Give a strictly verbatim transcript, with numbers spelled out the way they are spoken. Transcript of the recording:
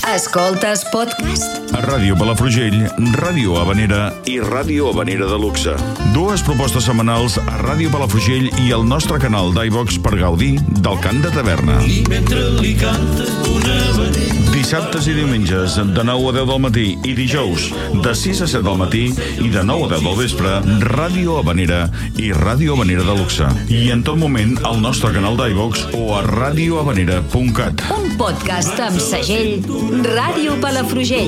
Escoltes podcast? A Ràdio Palafrugell, Ràdio Habanera i Ràdio Habanera de Luxe. Dues propostes setmanals a Ràdio Palafrugell i al nostre canal d'iVox per gaudir del cant de taverna. I mentre li canta una habanera. Dissabtes i diumenges de nou a deu del matí i dijous de sis a set del matí i de nou a deu del vespre, Ràdio Habanera i Ràdio Habanera de Luxe. I en tot moment al nostre canal d'iVox o a radiohabanera punt cat. Un podcast amb segell Ràdio Palafrugell.